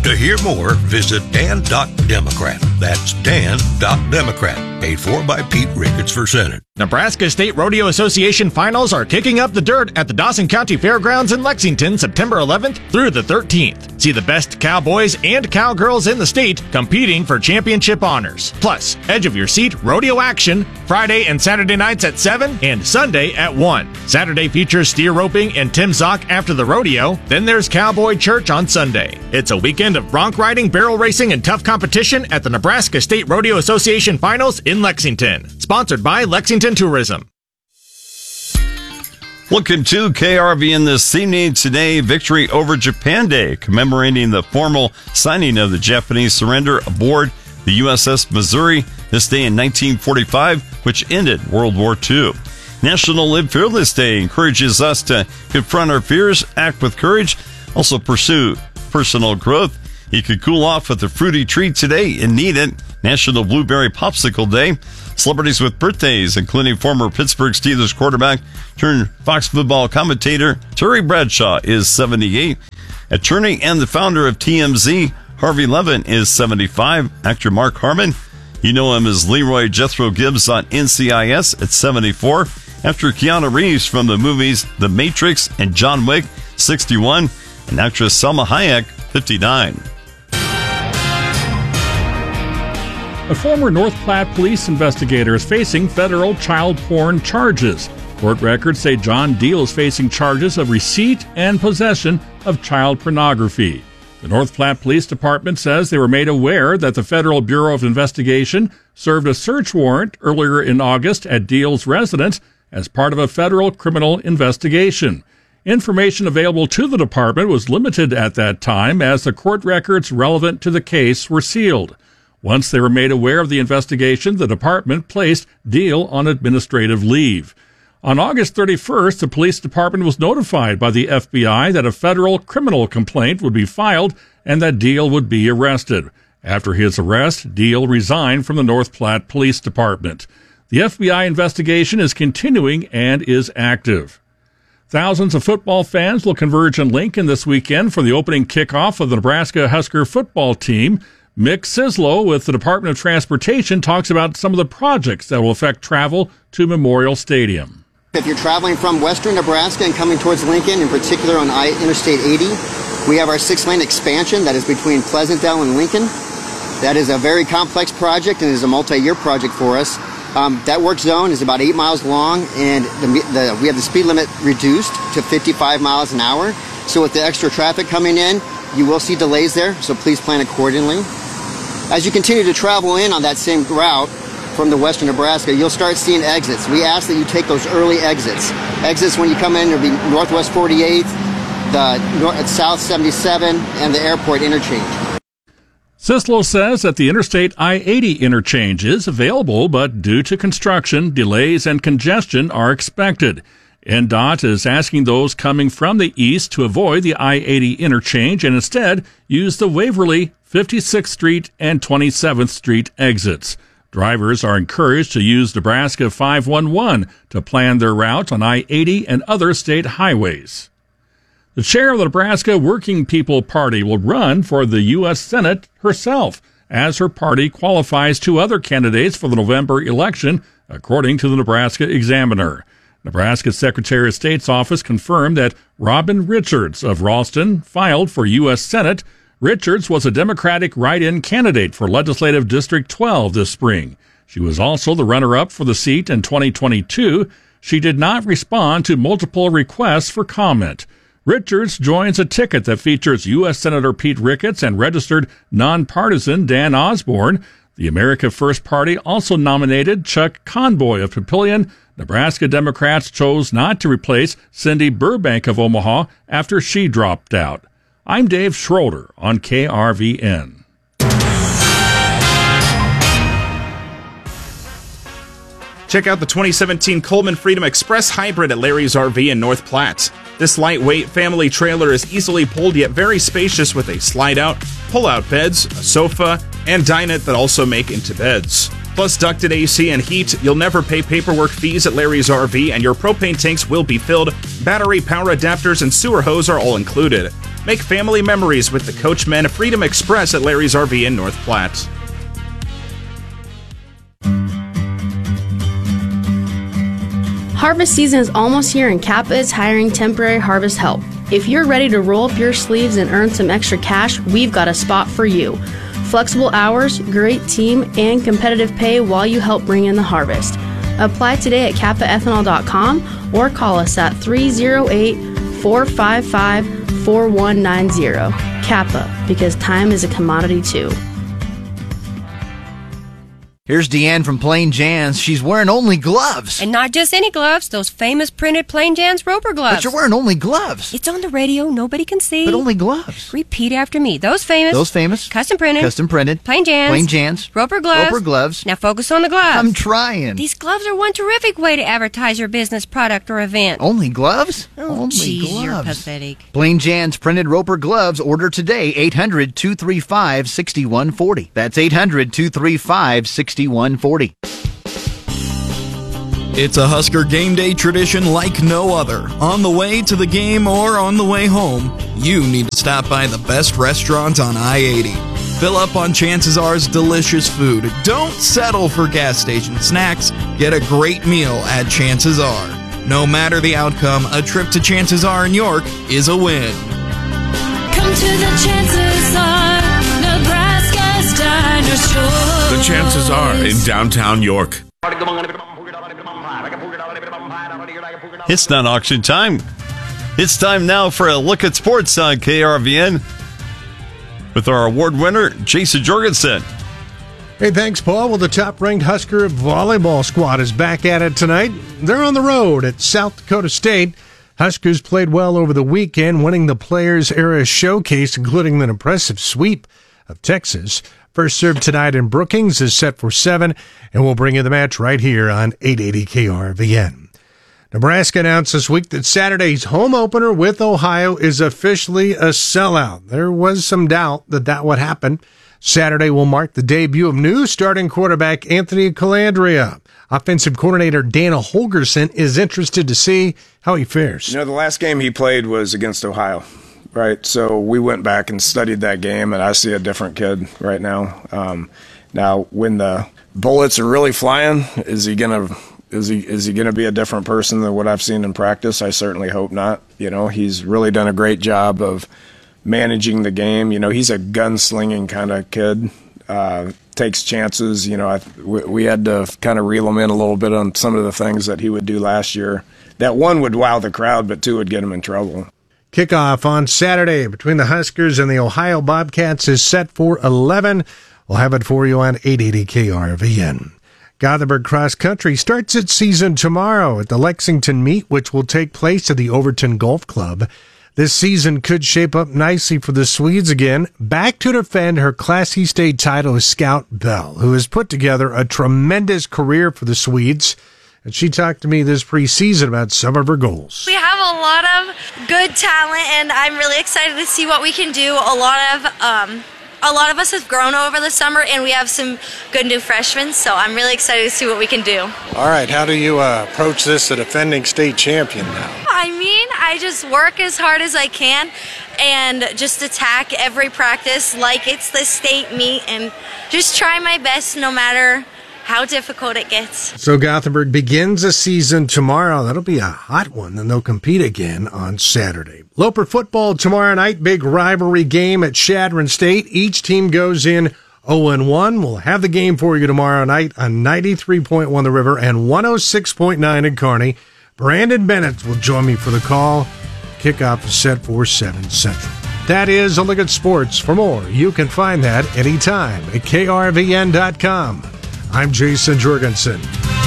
To hear more, visit Dan.Democrat. That's Dan.Democrat. Paid for by Pete Ricketts for Senate. Nebraska State Rodeo Association finals are kicking up the dirt at the Dawson County Fairgrounds in Lexington, September 11th through the 13th. See the best cowboys and cowgirls in the state competing for championship honors. Plus, edge of your seat rodeo action Friday and Saturday nights at 7 and Sunday at 1. Saturday features steer roping and Tim Zock after the rodeo. Then there's Cowboy Church on Sunday. It's a weekend of bronc riding, barrel racing, and tough competition at the Nebraska State Rodeo Association finals in Lexington. Sponsored by Lexington Tourism. Looking to KRVN this evening today, victory over Japan Day, commemorating the formal signing of the Japanese surrender aboard the USS Missouri this day in 1945, which ended World War II. National Live Fearless Day encourages us to confront our fears, act with courage, also pursue personal growth. You could cool off with a fruity treat today and need it. National Blueberry Popsicle Day. Celebrities with birthdays, including former Pittsburgh Steelers quarterback turned Fox football commentator Terry Bradshaw is 78. Attorney and the founder of TMZ, Harvey Levin, is 75. Actor Mark Harmon, you know him as Leroy Jethro Gibbs on NCIS, at 74. After Keanu Reeves from the movies The Matrix and John Wick, 61. And actress Salma Hayek, 59. A former North Platte police investigator is facing federal child porn charges. Court records say John Deal is facing charges of receipt and possession of child pornography. The North Platte Police Department says they were made aware that the Federal Bureau of Investigation served a search warrant earlier in August at Deal's residence as part of a federal criminal investigation. Information available to the department was limited at that time as the court records relevant to the case were sealed. Once they were made aware of the investigation, the department placed Deal on administrative leave. On August 31st, the police department was notified by the FBI that a federal criminal complaint would be filed and that Deal would be arrested. After his arrest, Deal resigned from the North Platte Police Department. The FBI investigation is continuing and is active. Thousands of football fans will converge in Lincoln this weekend for the opening kickoff of the Nebraska Husker football team. Mick Sislow with the Department of Transportation talks about some of the projects that will affect travel to Memorial Stadium. If you're traveling from western Nebraska and coming towards Lincoln, in particular on Interstate 80, we have our 6-lane expansion that is between Pleasantdale and Lincoln. That is a very complex project and is a multi-year project for us. That work zone is about 8 miles long, and we have the speed limit reduced to 55 miles an hour. So with the extra traffic coming in, you will see delays there, so please plan accordingly. As you continue to travel in on that same route from the western Nebraska, you'll start seeing exits. We ask that you take those early exits. Exits when you come in will be Northwest 48th, the South 77, and the airport interchange. Sislow says that the Interstate I-80 interchange is available, but due to construction, delays and congestion are expected. NDOT is asking those coming from the east to avoid the I-80 interchange and instead use the Waverly, 56th Street, and 27th Street exits. Drivers are encouraged to use Nebraska 511 to plan their route on I-80 and other state highways. The chair of the Nebraska Working People Party will run for the U.S. Senate herself, as her party qualifies 2 other candidates for the November election, according to the Nebraska Examiner. Nebraska's Secretary of State's office confirmed that Robin Richards of Ralston filed for U.S. Senate. Richards was a Democratic write-in candidate for Legislative District 12 this spring. She was also the runner-up for the seat in 2022. She did not respond to multiple requests for comment. Richards joins a ticket that features U.S. Senator Pete Ricketts and registered nonpartisan Dan Osborne. The America First Party also nominated Chuck Conboy of Papillion. Nebraska Democrats chose not to replace Cindy Burbank of Omaha after she dropped out. I'm Dave Schroeder on KRVN. Check out the 2017 Coleman Freedom Express Hybrid at Larry's RV in North Platte. This lightweight family trailer is easily pulled yet very spacious with a slide-out, pull-out beds, a sofa, and dinette that also make into beds. Plus ducted AC and heat, you'll never pay paperwork fees at Larry's RV, and your propane tanks will be filled. Battery, power adapters, and sewer hose are all included. Make family memories with the Coachmen Freedom Express at Larry's RV in North Platte. Harvest season is almost here and Kappa is hiring temporary harvest help. If you're ready to roll up your sleeves and earn some extra cash, we've got a spot for you. Flexible hours, great team, and competitive pay while you help bring in the harvest. Apply today at kappaethanol.com or call us at 308-455-4190. Kappa, because time is a commodity too. Here's Deanne from Plain Jan's. She's wearing only gloves. And not just any gloves, those famous printed Plain Jan's Roper gloves. But you're wearing only gloves. It's on the radio, nobody can see. But only gloves. Repeat after me. Those famous. Custom printed. Plain Jan's. Roper gloves. Now focus on the gloves. I'm trying. These gloves are one terrific way to advertise your business, product, or event. Only gloves? Oh, geez, you're pathetic. Plain Jan's printed Roper gloves. Order today. 800-235-6140. That's 800-235-6140. It's a Husker game day tradition like no other. On the way to the game or on the way home, you need to stop by the best restaurant on I-80. Fill up on Chances R's delicious food. Don't settle for gas station snacks. Get a great meal at Chances R. No matter the outcome, a trip to Chances R in York is a win. Come to the Chances R, Nebraska's Dinosaur. The Chances Are in downtown York. It's not auction time. It's time now for a look at sports on KRVN with our award winner, Jason Jorgensen. Hey, thanks, Paul. Well, the top-ranked Husker volleyball squad is back at it tonight. They're on the road at South Dakota State. Huskers played well over the weekend, winning the Players Era Showcase, including an impressive sweep of Texas. First serve tonight in Brookings is set for 7, and we'll bring you the match right here on 880 KRVN. Nebraska announced this week that Saturday's home opener with Ohio is officially a sellout. There was some doubt that would happen. Saturday will mark the debut of new starting quarterback Anthony Calandria. Offensive coordinator Dana Holgerson is interested to see how he fares. The last game he played was against Ohio. Right, so we went back and studied that game, and I see a different kid right now. Now, when the bullets are really flying, is he gonna be a different person than what I've seen in practice? I certainly hope not. He's really done a great job of managing the game. He's a gunslinging kind of kid. Takes chances. We had to kind of reel him in a little bit on some of the things that he would do last year. That one would wow the crowd, but two would get him in trouble. Kickoff on Saturday between the Huskers and the Ohio Bobcats is set for 11. We'll have it for you on 880 KRVN. Gothenburg Cross Country starts its season tomorrow at the Lexington Meet, which will take place at the Overton Golf Club. This season could shape up nicely for the Swedes again. Back to defend her Class E state title is Scout Bell, who has put together a tremendous career for the Swedes. And she talked to me this preseason about some of her goals. We have a lot of good talent, and I'm really excited to see what we can do. A lot of us have grown over the summer, and we have some good new freshmen, so I'm really excited to see what we can do. All right, how do you approach this, a defending state champion now? I just work as hard as I can and just attack every practice like it's the state meet and just try my best no matter how difficult it gets. So Gothenburg begins a season tomorrow. That'll be a hot one. Then they'll compete again on Saturday. Loper football tomorrow night. Big rivalry game at Chadron State. Each team goes in 0-1. We'll have the game for you tomorrow night on 93.1 The River and 106.9 in Kearney. Brandon Bennett will join me for the call. Kickoff is set for 7 Central. That is a look at sports. For more, you can find that anytime at krvn.com. I'm Jason Jorgensen.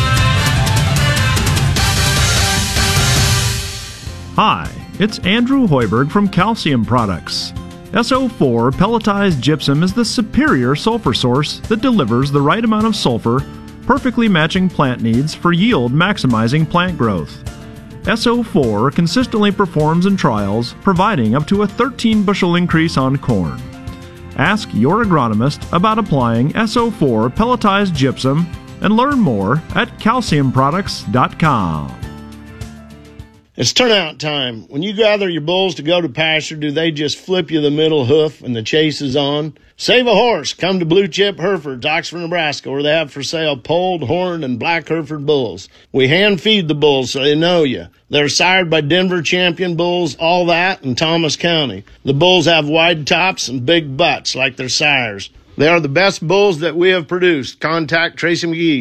Hi, it's Andrew Hoiberg from Calcium Products. SO4 pelletized gypsum is the superior sulfur source that delivers the right amount of sulfur, perfectly matching plant needs for yield maximizing plant growth. SO4 consistently performs in trials, providing up to a 13 bushel increase on corn. Ask your agronomist about applying SO4 pelletized gypsum and learn more at calciumproducts.com. It's turnout time. When you gather your bulls to go to pasture, do they just flip you the middle hoof and the chase is on? Save a horse. Come to Blue Chip Herefords, Oxford, Nebraska, where they have for sale polled, horned, and black Hereford bulls. We hand feed the bulls so they know you. They're sired by Denver champion bulls, all that, in Thomas County. The bulls have wide tops and big butts like their sires. They are the best bulls that we have produced. Contact Tracy McGee,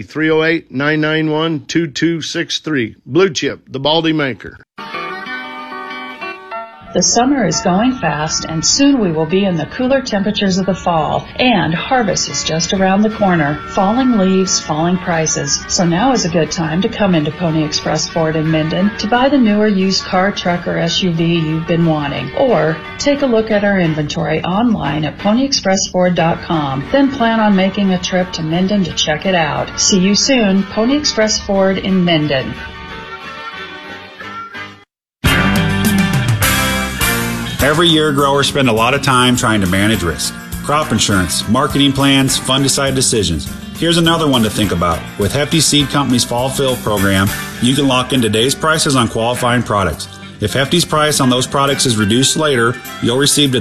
308-991-2263. Blue Chip, the Baldy maker. The summer is going fast, and soon we will be in the cooler temperatures of the fall, and harvest is just around the corner. Falling leaves, falling prices. So now is a good time to come into Pony Express Ford in Minden to buy the newer used car, truck, or SUV you've been wanting. Or take a look at our inventory online at ponyexpressford.com. Then plan on making a trip to Minden to check it out. See you soon, Pony Express Ford in Minden. Every year, growers spend a lot of time trying to manage risk. Crop insurance, marketing plans, fungicide decisions. Here's another one to think about. With Hefty Seed Company's Fall Fill program, you can lock in today's prices on qualifying products. If Hefty's price on those products is reduced later, you'll receive